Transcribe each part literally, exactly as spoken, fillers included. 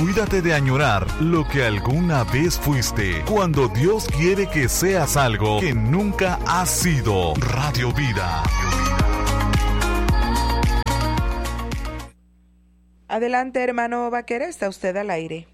Cuídate de añorar lo que alguna vez fuiste, cuando Dios quiere que seas algo que nunca has sido. Radio Vida. Adelante, hermano Vaquera, está usted al aire.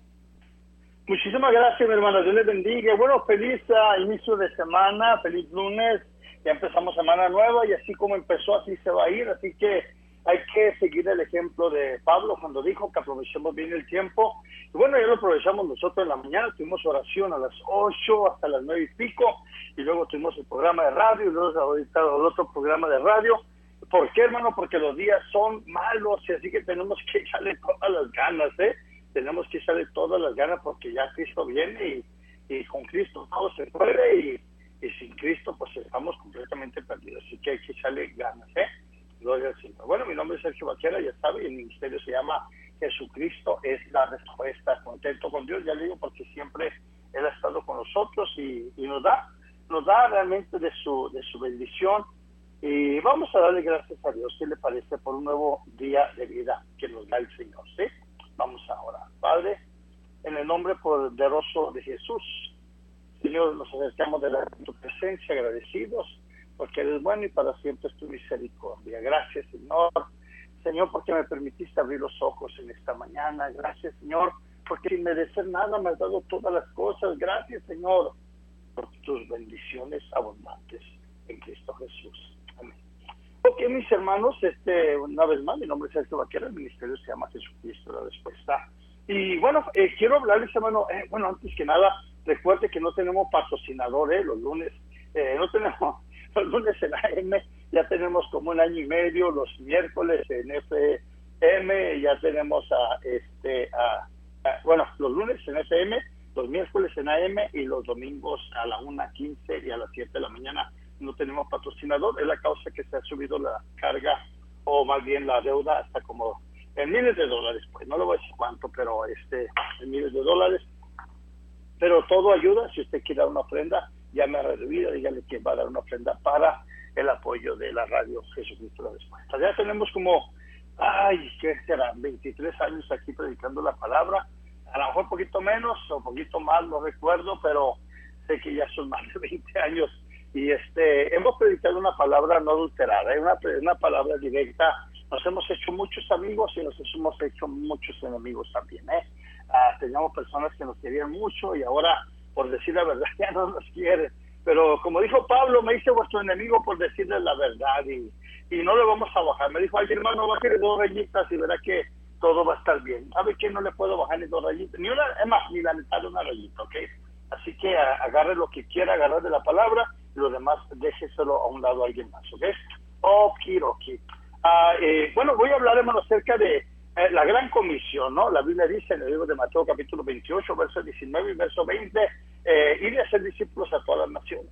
Muchísimas gracias, mi hermano. Dios les bendiga. Bueno, feliz uh, inicio de semana, feliz lunes. Ya empezamos semana nueva y así como empezó, así se va a ir. Así que hay que seguir el ejemplo de Pablo cuando dijo que aprovechemos bien el tiempo. Y bueno, ya lo aprovechamos nosotros en la mañana. Tuvimos oración a las ocho hasta las nueve y pico. Y luego tuvimos el programa de radio y luego ahorita el otro programa de radio. ¿Por qué, hermano? Porque los días son malos y así que tenemos que echarle todas las ganas, ¿eh? Tenemos que echarle todas las ganas porque ya Cristo viene y, y con Cristo todo se puede y, y sin Cristo pues estamos completamente perdidos. Así que hay que echarle ganas, ¿eh? Gloria al Señor. Bueno, mi nombre es Sergio Vaquera, ya sabe, y el ministerio se llama Jesucristo es la respuesta. Contento con Dios, ya le digo, porque siempre Él ha estado con nosotros y, y nos da, nos da realmente de su, de su bendición. Y vamos a darle gracias a Dios, ¿qué le parece? Por un nuevo día de vida que nos da el Señor, ¿sí? Vamos a orar. Padre, en el nombre poderoso de Jesús, Señor, nos acercamos delante de tu presencia, agradecidos, porque eres bueno y para siempre es tu misericordia. Gracias, Señor. Señor, porque me permitiste abrir los ojos en esta mañana. Gracias, Señor, porque sin merecer nada me has dado todas las cosas. Gracias, Señor, por tus bendiciones abundantes en Cristo Jesús. Amén. Ok, mis hermanos, este, una vez más, mi nombre es Sergio Vaquera, el ministerio se llama Jesucristo la Respuesta. Y bueno, eh, quiero hablarles, hermano, eh, bueno, antes que nada, recuerde que no tenemos patrocinadores, los lunes, eh, no tenemos, los lunes en A M, ya tenemos como un año y medio, los miércoles en F M, ya tenemos a, este, a, a, bueno, los lunes en F M, los miércoles en A M y los domingos a la una quince y a las siete de la mañana. No tenemos patrocinador, es la causa que se ha subido la carga o más bien la deuda hasta como en miles de dólares, pues no le voy a decir cuánto, pero este en miles de dólares, pero todo ayuda. Si usted quiere dar una ofrenda, llame a Radio Vida, dígale que va a dar una ofrenda para el apoyo de la radio Jesucristo la Respuesta. Ya tenemos como, ay, ¿qué será? veintitrés años aquí predicando la palabra, a lo mejor un poquito menos o un poquito más, no recuerdo, pero sé que ya son más de veinte años. Y este hemos predicado una palabra no adulterada, una, una palabra directa. Nos hemos hecho muchos amigos y nos hemos hecho muchos enemigos también, ¿eh? Ah, teníamos personas que nos querían mucho y ahora, por decir la verdad, ya no nos quieren. Pero como dijo Pablo, me hice vuestro enemigo por decirles la verdad y, y no le vamos a bajar. Me dijo, ay, hermano, bájale dos rayitas y verá que todo va a estar bien. ¿Sabe qué? No le puedo bajar ni dos rayitas, ni una, es más, ni la mitad de una rayita, ¿ok? Así que a, agarre lo que quiera agarrar de la palabra y lo demás déjeselo a un lado a alguien más, ¿ok? Okidoki. Ah, eh, bueno, voy a hablar, hermano, acerca de eh, la gran comisión, ¿no? La Biblia dice en el libro de Mateo capítulo veintiocho, verso diecinueve y verso veinte, eh, ir a hacer discípulos a todas las naciones.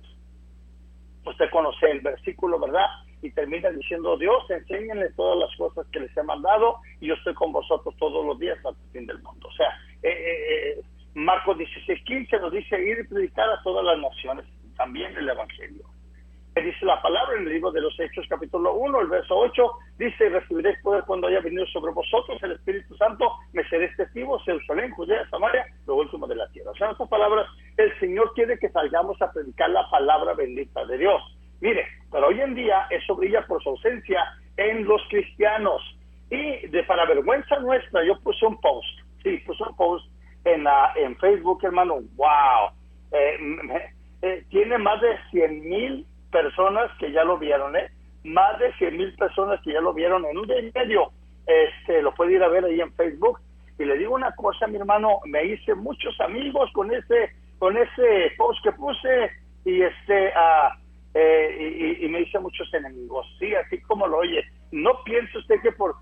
Usted conoce el versículo, ¿verdad? Y termina diciendo, Dios, enséñenle todas las cosas que les he mandado y yo estoy con vosotros todos los días hasta el fin del mundo. O sea, eh, eh, Marcos dieciséis quince nos dice ir y predicar a todas las naciones, también el Evangelio. Dice la palabra en el libro de los Hechos capítulo uno, el verso ocho, dice, recibiréis poder cuando haya venido sobre vosotros el Espíritu Santo, me seréis testigos, Jerusalén, Judea, Samaria, lo último de la tierra. O sea, en otras palabras, el Señor quiere que salgamos a predicar la palabra bendita de Dios. Mire, pero hoy en día eso brilla por su ausencia en los cristianos. Y de para vergüenza nuestra, yo puse un post, sí, puse un post en, la, en Facebook, hermano, wow, eh, me, eh, tiene más de cien mil personas que ya lo vieron, ¿eh? Más de cien mil personas que ya lo vieron en un día y medio. Este, lo puede ir a ver ahí en Facebook. Y le digo una cosa, mi hermano, me hice muchos amigos con ese, con ese post que puse y este, uh, eh, y, y me hice muchos enemigos. Sí, así como lo oye. No piense usted que por,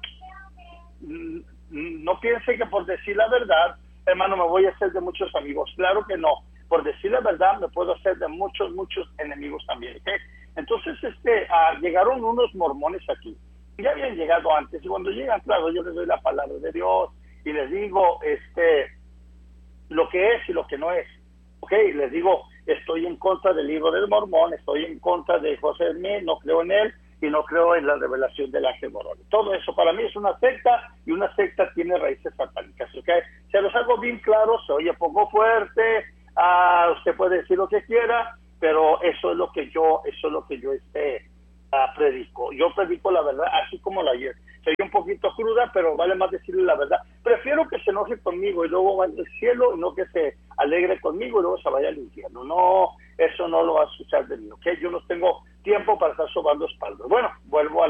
no piense que por decir la verdad, hermano, me voy a hacer de muchos amigos. Claro que no. Por decir la verdad, me puedo hacer de muchos, muchos enemigos también, ¿okay? Entonces, este, uh, llegaron unos mormones aquí. Ya habían llegado antes, y cuando llegan, claro, yo les doy la palabra de Dios, y les digo, este, lo que es y lo que no es, ¿ok? Les digo, estoy en contra del libro del Mormón, estoy en contra de José Smith, no creo en él, y no creo en la revelación del ángel Morón. Todo eso para mí es una secta, y una secta tiene raíces satánicas, ¿ok? se los hago bien claro, se oye poco fuerte, uh, usted puede decir lo que quiera, pero eso es lo que yo, eso es lo que yo este, uh, predico. Yo predico la verdad, así como la ayer. Soy un poquito cruda, pero vale más decirle la verdad. Prefiero que se enoje conmigo y luego vaya al cielo, y no que se alegre conmigo y luego se vaya al infierno. No, eso no lo va a escuchar de mí, ¿ok? Yo no tengo tiempo para estar sobando espaldas. Bueno, vuelvo a